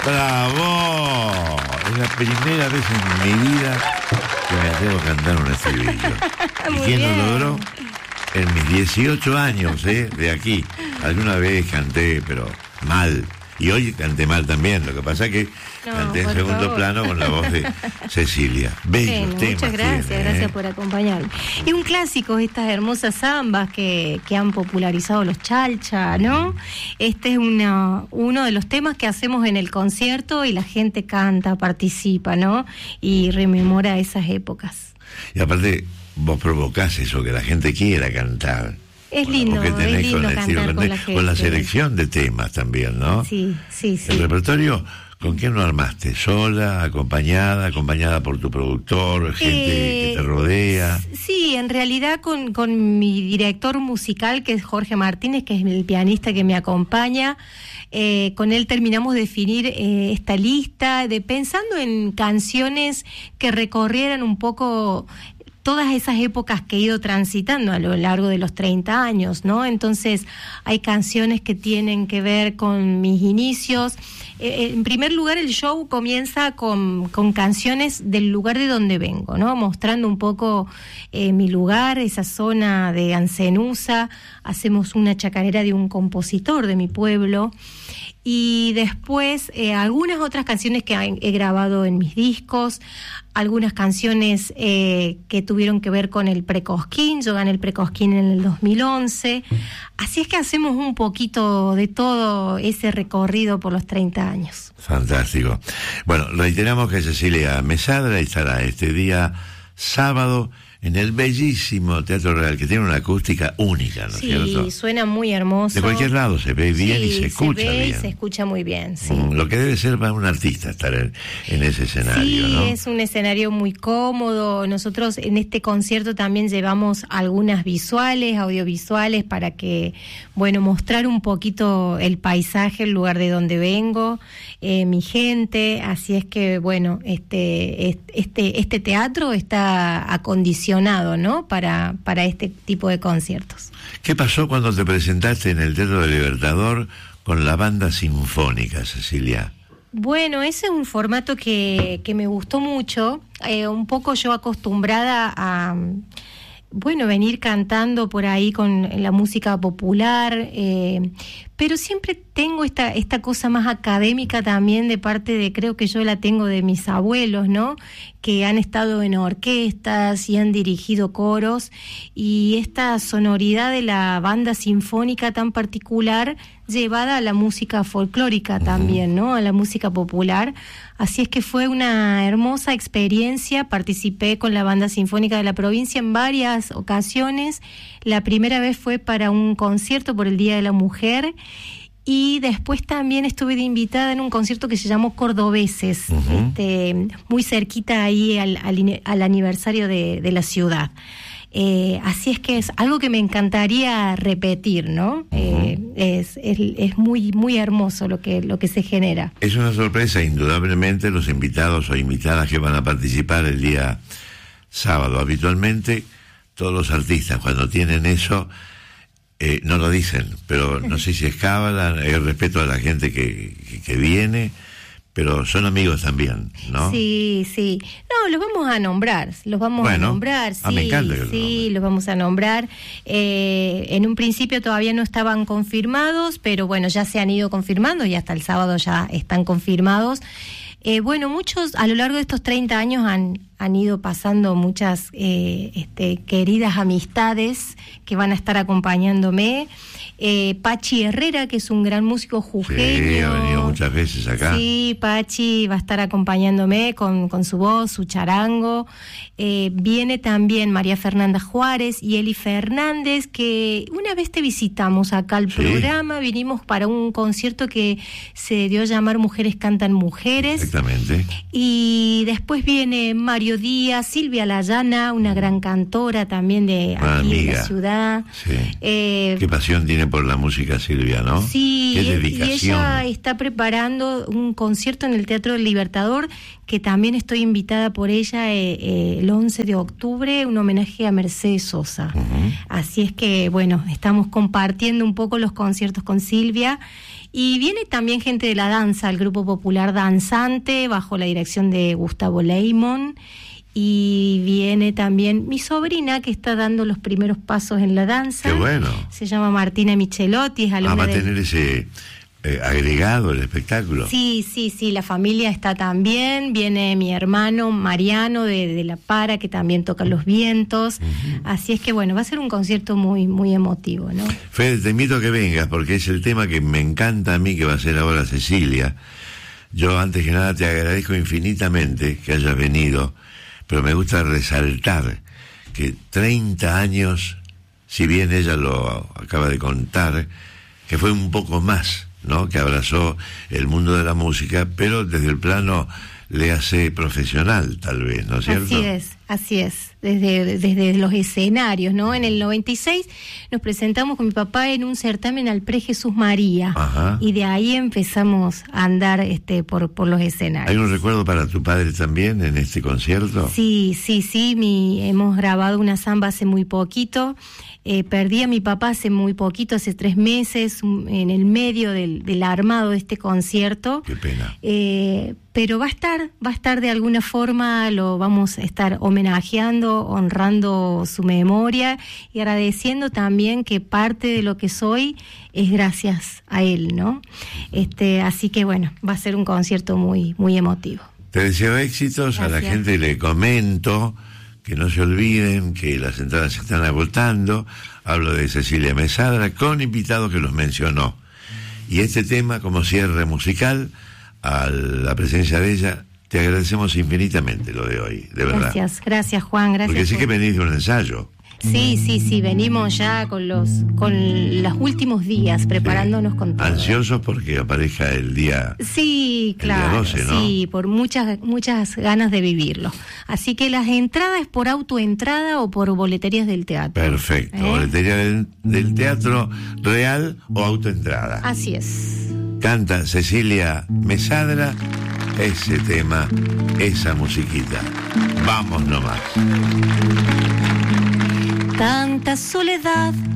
¡Bravo! Es la primera vez en mi vida que me atrevo a cantar un estribillo. ¿Y quién lo logró? En mis 18 años, de aquí. Alguna vez canté, pero mal. Y hoy canté mal también. Lo que pasa es que canté en segundo plano con la voz de Cecilia. Bellos temas. Muchas gracias, gracias por acompañarme. Es un clásico estas hermosas zambas que han popularizado los chalcha, ¿no? Este es uno de los temas que hacemos en el concierto y la gente canta, participa, ¿no? Y rememora esas épocas. Y aparte, vos provocás eso, que la gente quiera cantar. Es lindo, tenés es lindo cantar con la gente. Con la selección de temas también, ¿no? Sí. El repertorio, ¿con quién lo armaste? ¿Sola, acompañada por tu productor, gente que te rodea? Sí, en realidad con mi director musical, que es Jorge Martínez, que es el pianista que me acompaña. Con él terminamos de definir esta lista, pensando en canciones que recorrieran un poco todas esas épocas que he ido transitando a lo largo de los 30 años, ¿no? Entonces, hay canciones que tienen que ver con mis inicios. En primer lugar, el show comienza con canciones del lugar de donde vengo, ¿no? Mostrando un poco mi lugar, esa zona de Ancenusa. Hacemos una chacarera de un compositor de mi pueblo. Y después algunas otras canciones que he grabado en mis discos, algunas canciones que tuvieron que ver con el Precosquín. Yo gané el Precosquín en el 2011. Así es que hacemos un poquito de todo ese recorrido por los 30 años. Fantástico. Bueno, reiteramos que Cecilia Mesadra estará este día sábado en el bellísimo Teatro Real, que tiene una acústica única, ¿no es cierto? Sí, suena muy hermoso. De cualquier lado se ve bien y se escucha bien. Sí, se escucha muy bien, sí. Lo que debe ser para un artista estar en ese escenario, sí, ¿no? Es un escenario muy cómodo. Nosotros en este concierto también llevamos algunas audiovisuales, para que, mostrar un poquito el paisaje, el lugar de donde vengo, mi gente. Así es que, este teatro está acondicionado, ¿no? Para este tipo de conciertos. ¿Qué pasó cuando te presentaste en el Teatro del Libertador con la banda sinfónica, Cecilia? Bueno, ese es un formato que me gustó mucho. Un poco yo acostumbrada a venir cantando por ahí con la música popular, pero siempre tengo esta cosa más académica también, de parte de, creo que yo la tengo de mis abuelos, ¿no? Que han estado en orquestas y han dirigido coros, y esta sonoridad de la banda sinfónica tan particular llevada a la música folclórica también, ¿no? A la música popular. Así es que fue una hermosa experiencia. Participé con la banda sinfónica de la provincia en varias ocasiones. La primera vez fue para un concierto por el Día de la Mujer, y después también estuve de invitada en un concierto que se llamó Cordobeses, muy cerquita ahí al aniversario de la ciudad. Así es que es algo que me encantaría repetir, ¿no? Es muy, muy hermoso lo que se genera. Es una sorpresa, indudablemente, los invitados o invitadas que van a participar el día sábado. Habitualmente, todos los artistas, cuando tienen eso, no lo dicen, pero no sé si es cábala, el respeto a la gente que viene, pero son amigos también, ¿no? Sí. No, los vamos a nombrar, sí. Me encanta que sí, los vamos a nombrar. En un principio todavía no estaban confirmados, pero ya se han ido confirmando y hasta el sábado ya están confirmados. Muchos a lo largo de estos 30 años han ido pasando muchas queridas amistades que van a estar acompañándome. Pachi Herrera, que es un gran músico jujeño. Sí, ha venido muchas veces acá. Sí, Pachi va a estar acompañándome con su voz, su charango. Viene también María Fernanda Juárez y Eli Fernández, que una vez te visitamos acá al programa. Vinimos para un concierto que se dio a llamar Mujeres Cantan Mujeres. Exactamente. Y después viene Mario Díaz, Silvia Layana, una gran cantora también de aquí de la ciudad. Sí. Qué pasión tiene por la música Silvia, ¿no? Sí, qué dedicación. Y ella está preparando un concierto en el Teatro del Libertador, que también estoy invitada por ella el 11 de octubre, un homenaje a Mercedes Sosa. Así es que, estamos compartiendo un poco los conciertos con Silvia. Y viene también gente de la danza, el Grupo Popular Danzante, bajo la dirección de Gustavo Leymon. Y viene también mi sobrina, que está dando los primeros pasos en la danza. ¡Qué bueno! Se llama Martina Michelotti, es alumna va a tener ese agregado el espectáculo. Sí, la familia está también. Viene mi hermano Mariano de La Para, que también toca los vientos. Así es que bueno, va a ser un concierto muy, muy emotivo, ¿no? Fede, te invito a que vengas, porque es el tema que me encanta a mí, que va a ser ahora Cecilia. Yo antes que nada te agradezco infinitamente que hayas venido, pero me gusta resaltar que 30 años, si bien ella lo acaba de contar, que fue un poco más, ¿no? Que abrazó el mundo de la música, pero desde el plano le hace profesional, tal vez, ¿no es cierto? Así es, desde los escenarios, ¿no? En el 96 nos presentamos con mi papá en un certamen al Pre Jesús María. Ajá. Y de ahí empezamos a andar por los escenarios. ¿Hay un recuerdo para tu padre también en este concierto? Sí, hemos grabado una samba hace muy poquito. Perdí a mi papá hace muy poquito, hace 3 meses, en el medio del armado de este concierto. Qué pena. Pero va a estar de alguna forma, lo vamos a estar homenajeando, honrando su memoria y agradeciendo también que parte de lo que soy es gracias a él, ¿no? Así que bueno, va a ser un concierto muy, muy emotivo. Te deseo éxitos. Gracias. A la gente le comento que no se olviden que las entradas se están agotando. Hablo de Cecilia Mesadra, con invitados que los mencionó. Y este tema, como cierre musical, a la presencia de ella, te agradecemos infinitamente lo de hoy, de verdad. Gracias Juan, gracias. Porque sí que venís de un ensayo. Sí, venimos ya con los últimos días preparándonos con todo. Ansiosos porque aparezca el día. Sí, claro. El día 12, ¿no? Sí, por muchas ganas de vivirlo. Así que las entradas es por autoentrada o por boleterías del teatro. Perfecto, boletería del teatro real o autoentrada. Así es. Canta Cecilia Mesadra ese tema, esa musiquita. Vamos nomás. Tanta soledad